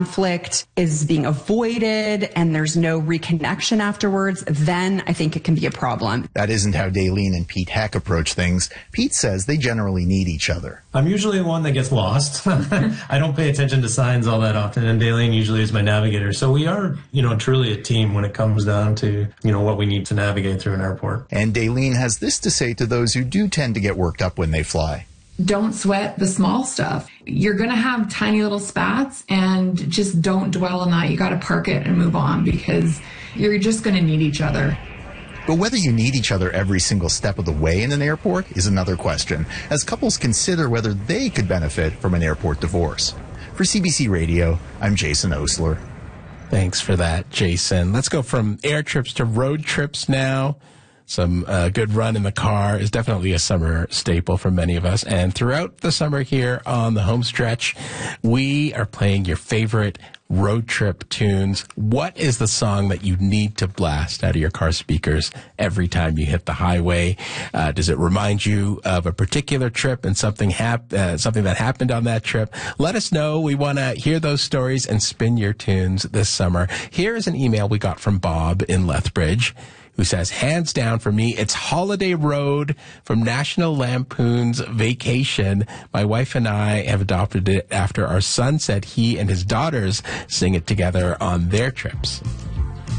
conflict is being avoided and there's no reconnection afterwards, then I think it can be a problem. That isn't how Daylene and Pete Heck approach things. Pete says they generally need each other. I'm usually the one that gets lost. I don't pay attention to signs all that often, and Daylene usually is my navigator. So we are, truly a team when it comes down to, what we need to navigate through an airport. And Daylene has this to say to those who do tend to get worked up when they fly. Don't sweat the small stuff. You're going to have tiny little spats, and just don't dwell on that. You got to park it and move on, because you're just going to need each other. But whether you need each other every single step of the way in an airport is another question, as couples consider whether they could benefit from an airport divorce. For CBC Radio, I'm Jason Osler. Thanks for that, Jason. Let's go from air trips to road trips now. Some good run in the car is definitely a summer staple for many of us. And throughout the summer here on the home stretch, we are playing your favorite road trip tunes. What is the song that you need to blast out of your car speakers every time you hit the highway? Does it remind you of a particular trip and something that happened on that trip? Let us know. We want to hear those stories and spin your tunes this summer. Here is an email we got from Bob in Lethbridge, who says, hands down for me, it's Holiday Road from National Lampoon's Vacation. My wife and I have adopted it after our son said he and his daughters sing it together on their trips.